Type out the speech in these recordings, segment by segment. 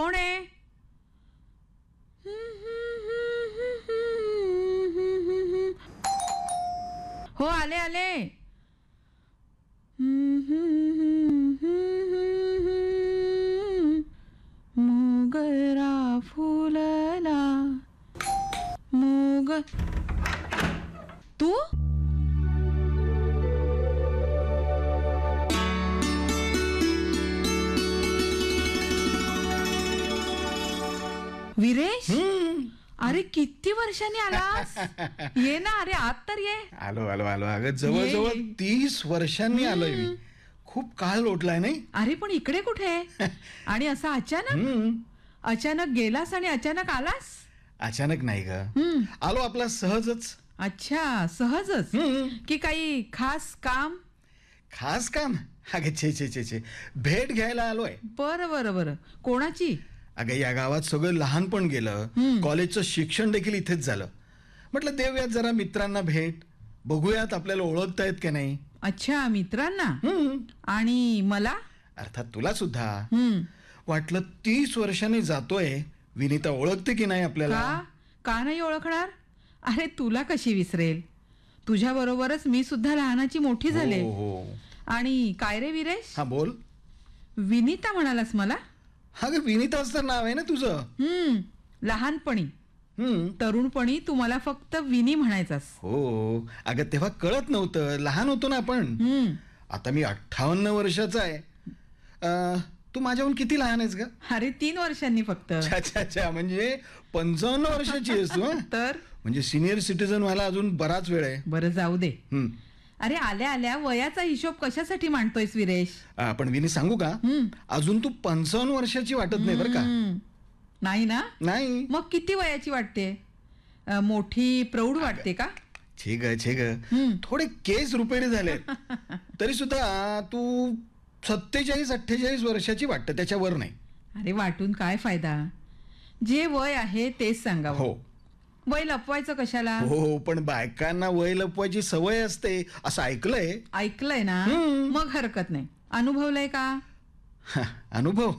कोण आहे? हो, आले आले. मोगरा फुलला. तू? विरेश, अरे किती वर्षांनी आलास? ये ना, अरे आत तर ये. आलो आलो आलो. अगं जवळजवळ 30 वर्षांनी आलोय मी. खूप काळ लोटलाय नाही. अरे पण इकडे कुठे? आणि असं अचानक गेलास आणि अचानक आलास? अचानक नाही ग, आलो आपला सहजच. अच्छा, सहजच की काही खास काम? खास काम? अगं छे छे छे छे, भेट घ्यायला आलोय. बरं. कोणाची? अगं या गावात सगळं लहानपण गेलं, कॉलेजचं शिक्षण देखील इथेच झालं. म्हटलं देऊयात जरा मित्रांना भेट, बघूयात आपल्याला ओळखतायत का नाही. अच्छा, मित्रांना. आणि मला? अर्थात तुला सुद्धा. वाटलं 30 वर्षांनी जातोय, विनीता ओळखते की नाही आपल्याला. का नाही ओळखणार? अरे तुला कशी विसरेल? तुझ्या बरोबरच मी सुद्धा लहानाची मोठी झाले. आणि काय रे विरेश? हा बोल. विनीता म्हणालास मला? हा ग, विनीताच तर नाव आहे ना तुझं. लहानपणी, तरुणपणी तू मला फक्त विनी म्हणायचास. हो अगं, तेव्हा कळत नव्हतं, लहान होतो ना आपण. आता मी 58 वर्षाचा आहे. तू माझ्याहून किती लहान आहेस ग? अरे 3 वर्षांनी फक्त. अच्छा, म्हणजे 55 वर्षाची आहेस तू. तर म्हणजे सिनियर सिटीजन व्हायला अजून बराच वेळ आहे. बरं जाऊ दे. अरे आल्या आल्या वयाचा हिशोब कशासाठी मांडतोयस विरेश? पण विनी सांगू का, अजून तू 55 वर्षाची वाटत नाही बरं का. नाही ना? नाही. मग किती वयाची वाटते? मोठी प्रौढ वाटते का? छे ग, थोडे केस रुपेरी झाले तरी सुद्धा तू 47-48 वर्षाची वाटते, त्याच्यावर नाही. अरे वाटून काय फायदा? जे वय आहे तेच सांगावं. हो. वय लपवायचं कशाला? हो, पण बायकांना वय लपवायची सवय असते असं ऐकलंय. ऐकलंय ना? मग हरकत नाही. अनुभवलंय का? अनुभव?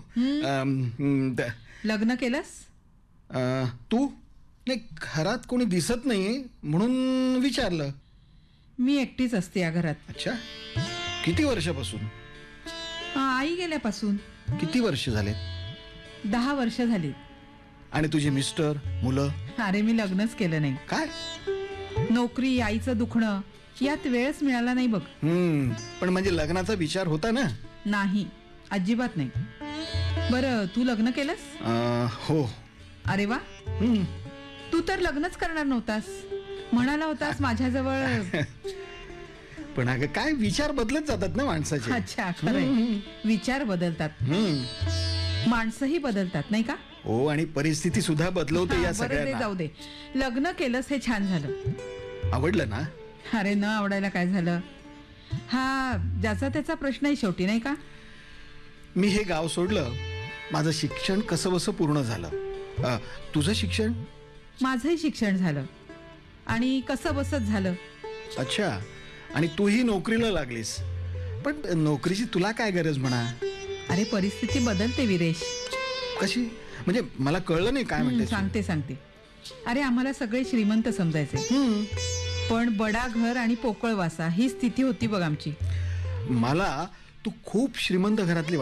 लग्न केलंस? तू? नाही, घरात कोणी दिसत नाही म्हणून विचारलं. मी एकटीच असते या घरात. अच्छा, किती वर्षापासून? आई गेल्यापासून. किती वर्ष झाले? 10 वर्ष झाली. आणि तुझे मिस्टर, मुलं? अरे मी लग्नच केलं नाही. काय? नोकरी, आईचं दुखणं यात वेळच मिळाला नाही बघ. पण म्हणजे लग्नाचा विचार होता ना? नाही, अजिबात नाही. बरं, तू लग्न केलंस? हो. अरे वा. तू तर लग्नच करणार नव्हतास, म्हणाला होतास माझ्याजवळ. पण अगं काय, विचार बदलत जातात ना माणसाचे. अच्छा, खरंय. विचार बदलतात, माणसंही बदलतात नाही का? हो, आणि परिस्थिती सुद्धा बदलवते या सगळ्यांना. जाऊ दे. लग्न केलंस हे छान झालं. आवडलं ना? अरे न आवडायला काय झालं? हा ज्याचा त्याचा प्रश्न आहे शेवटी, नाही का? मी हे गाव सोडलं, माझं शिक्षण कसं बसं पूर्ण झालं. तुझं शिक्षण? माझंही शिक्षण झालं आणि कसं बसत झालं. अच्छा, आणि तूही नोकरीला लागलीस. पण नोकरीची तुला काय गरज म्हणा? अरे परिस्थिती बदलते विरेश. कशी? म्हणजे मला कळलं नाही काय म्हणते. सांगते. अरे आम्हाला सगळे श्रीमंत समजायचे, पण बडा घर आणि पोकळ वासा ही स्थिती होती बघ आमची. मला तू खूप श्रीमंत घरातली